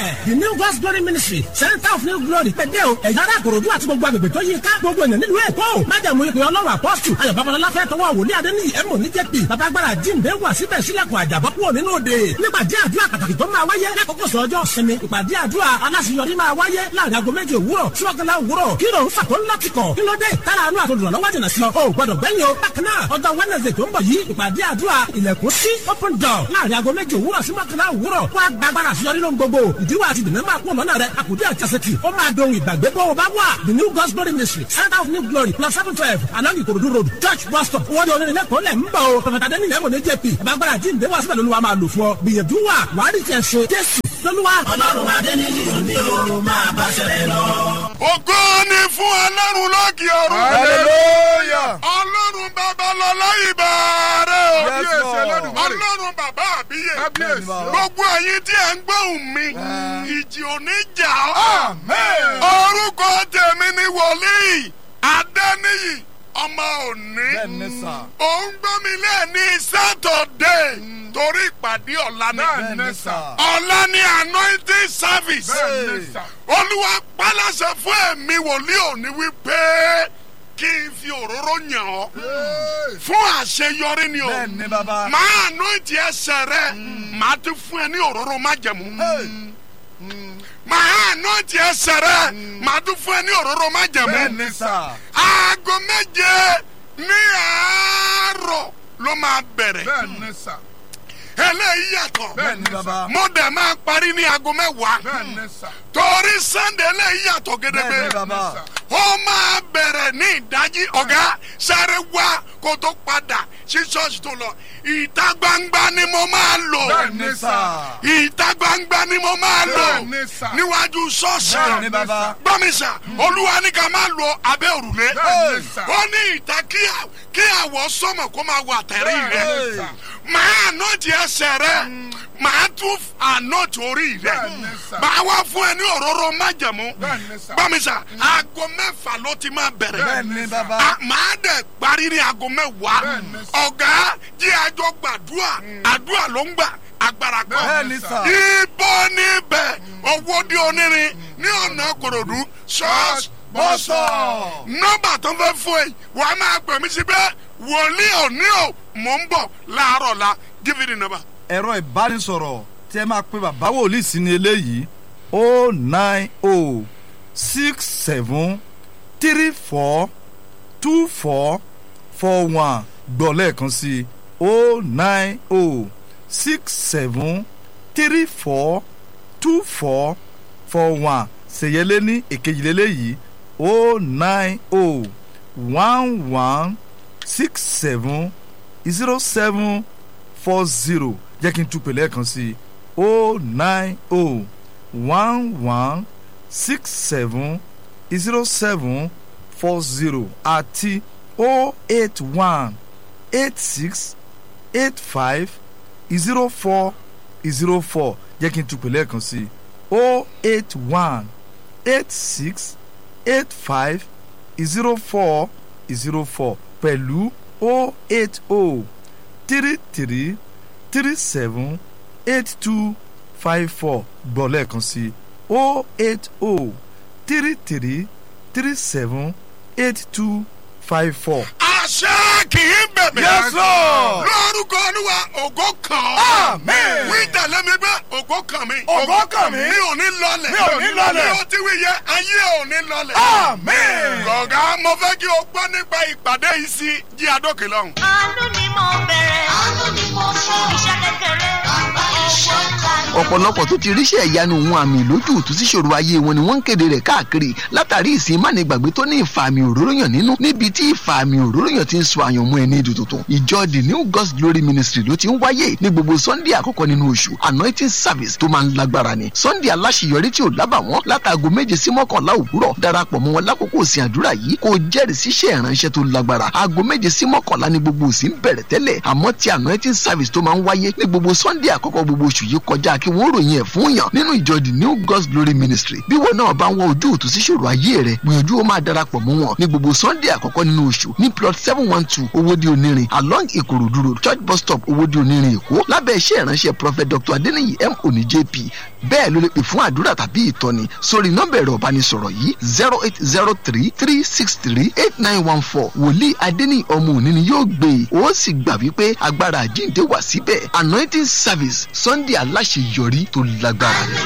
the new God's glory ministry center of new glory pẹ̀dẹ́ o ẹ̀yà ara àkòròdú àti gbogbo agbègbè tó yí ká gbogbo ènìyàn nílùú èkó májàmú ìpè ọlọ́run apọ́sù ayọ̀ babalọ́lá fẹ́ tọwọ́ wòlíì adéníyì ẹ̀mọ́ ní jẹ́pì babagbára jíǹde wà síbẹ̀ sílẹ̀kùn àjàbọ́ kúrò nínú òde nípàdé àdúrà pàtàkì tó máa wáyé lákòókò sọ́jọ́ sinmi ìpàdé àdúrà aláṣeyọrí máa wáyé láàrin aago 7 òwúrọ̀ sí 11 òwúrọ̀ kí ló ń fà tó ń lọ́tìkọ̀ kí ló dé tára àánú àtòlùrànlọ́wọ́ jìnà sí ọ ò gbọdọ̀ gbẹ́yìn o bákan náà ọjọ́ Wednesday tó ń bọ̀ yìí ìpàdé àdúrà ilẹ̀kùn sí open door láàrin aago 7 òwúrọ̀ sí 11 òwúrọ̀ wá gbàgbára àṣeyọrí ló ń gbogbo ìdíwọ́ àti ìdènà máa kú lọ́nà rẹ̀ àkùdé àjàsẹ̀tì ó máa dohun ìgbàgbé bó o bá wà the new God's glory ministry center of new glory plus 712 along Ikorodu road church bus stop wọ́n ní onírin lẹ́kọ̀ọ́ lẹ̀ ń bọ̀ o pẹ̀fẹ̀tà dẹ́ni lẹ́mọ̀ ní jp babagbára jíǹde wá síbẹ̀ lóluwà máa lò fún ọ gbìyànjú wà wàá rí tiẹ̀ ṣe Jésù lọ́lúwa. ọlọ́run adéníyì òní o máa bá ṣẹlẹ̀ lọ. ògo ni fún ọlọ́run lókè ọ̀run. hallelujah. ọlọ́run babalọ́lá ìbà rẹ̀ o. ọlọ́run bàbá àbíyè. gbogbo ẹ̀yin tí ẹ̀ ń gbóhùn mi ìjì òní jà ọ́. orúkọ tèmi ni wòlíì adéníyì ọmọ òní. òun gbọ́ mi lẹ́ẹ̀ni sátọ̀dé torí ìpàdé ọ̀la ni. ọ̀la ni anointing service. olúwa pálásẹ fún ẹ̀mí wòlíì òní wípé kí n fi òróró yàn ọ́ fún àṣeyọrí ni o. máa anoint ẹsẹ̀ rẹ máa ti fún ẹ ní òróró májẹ̀mú. máa anoint ẹsẹ̀ rẹ máa tún fún ẹ ní òróró májẹ̀mú. aago 7 ní àárọ̀ ló máa bẹ̀rẹ̀. eléyìí yàtọ̀ mo dẹ̀ máa parí ní aago 10 torí Sunday eléyìí yàtọ̀ gédégbé ó máa bẹ̀rẹ̀ ní ìdájí ọ̀gá sáré wá kó tó padà sí ṣọ́ọ̀ṣì tó lọ ìta gbangba ni mo máa lò ìta gbangba ni mo máa lò níwájú ṣọ́ọ̀ṣì gbọ́mísà olúwa ní ká máa lo abẹ́ òrùlé ó ní ìta kí àwọ̀ sọ́mọ̀ kó máa wọ àtẹ̀rí rẹ̀ màá ànọ́ọ̀tì ẹsẹ̀ rẹ̀ màá tún ànọ́ọ̀tì orí rẹ̀ màá wá fún ẹ ní òróró májẹ̀mú gbọ́mísà aago 6 ló ti máa bẹ̀rẹ̀ màá dẹ̀ parí ní aago 10 ọ̀gá jí àjọ gbàdúrà àdúrà ló ń gbà agbára kan ibo níbẹ̀ owó di onírin ní ọ̀nà Ìkòròdú ṣọ́ọ̀ṣì bọ́sọ̀ nọ́mbà tó fẹ́ fún ẹ wàá máa pè mí sí bẹ́ẹ̀ wòlíì òní o mò ń bọ̀ láàárọ̀ la give me the number. ẹ̀rọ ìbánisọ̀rọ̀ tí ẹ máa pe bàbá wòlíì sí ni eléyìí 090 67 34 24 41 gbọ́ lẹ́ẹ̀kan sí 090 67 34 24 41 ṣèyẹlé ní èkejìlélẹ́ yìí 090 11 67 07 40 jẹ́ kí n tún pè lẹ́ẹ̀kan sí 090 11 67 07 40 àti 081 86 85 04 04 jẹ́ kí n tún pè lẹ́ẹ̀kan sí 081 86 85 04 04 pẹ̀lú 080 33 37 82 54 gbọ́ lẹ́ẹ̀kan sí 080 33 37 82 54. àṣẹ kì í bẹ̀bẹ̀. Yes, Lord. lórúkọ Olúwa ògo kàn ọ́. Amen. wí tẹ̀lé mi pé ògo kàn mí. Ògo kàn mí. mi ò ní lọlẹ̀. Mi ò ní lọlẹ̀. mi ò ti wí yẹ ayé ò ní lọlẹ̀. Amen. gọ̀gá mo fẹ́ kí o gbọ́ nípa ìpàdé yìí sí jí adókè lọ́hùn. àánú ni mo bẹ̀rẹ̀ àánú ni mo fún iṣẹ́ kékeré iṣẹ́ ńlá. ọ̀pọ̀lọpọ̀ tó ti ríṣẹ́ ìyanu òun àmì lójú tó sì ṣòro ayé wọn ni wọ́n ń kéde rẹ̀ káàkiri látàrí ìsìn mánigbàgbé tó ní ìfàmì òróróyàn nínú níbi tí ìfàmì òróróyàn ti ń sọ àyànmọ́ ẹni ìdù tuntun. ìjọ the new God's glory ministry ló ti ń wáyé ní gbogbo Sunday àkọ́kọ́ nínú oṣù anointing service tó máa ń lágbára ni. Sunday aláṣeyọrí tí ò lábàwọ́n látago 7 sí 11 òwúrọ̀ darapọ̀ mọ́ wọn lákòókò òsìn àdúrà yìí kó jẹ́rìí síṣẹ́ ìránṣẹ́ tó lágbára. aago 7 sí 11 ní gbogbo òsìn bẹ̀rẹ̀ tẹ́lẹ̀ àmọ́ ti anointing service tó máa ń wáyé ní gbogbo Sunday àkọ́kọ́ gbogbo oṣù yìí kọjá kí kí wọ́n ròyìn ẹ̀ fún yàn nínú ìjọ the new God's glory ministry. bí wọn náà bá ń wá ojú òtún sí ṣòro ayé rẹ̀ gbìyànjú ó máa darapọ̀ mọ́ wọn ní gbogbo Sunday àkọ́kọ́ nínú oṣù ní plot 712 Owódé Onírin along Ìkòròdú road church bus stop Owódé Onírin Èkó lábẹ́ iṣẹ́ ìránṣẹ́ prophet Dr. Adeniyi M. Oni JP. bẹ́ẹ̀ ló lè pè fún àdúrà tàbí ìtọ́ni sórí nọ́mbà ẹ̀rọ ìbánisọ̀rọ̀ yìí 08033638914. wòlíì Adeniyi ọmọ òní ni yóò gbé e ó sì gbà wípé agbára àjíǹde wà síbẹ̀. anointing service Sunday aláṣeyọrí tó lágbára.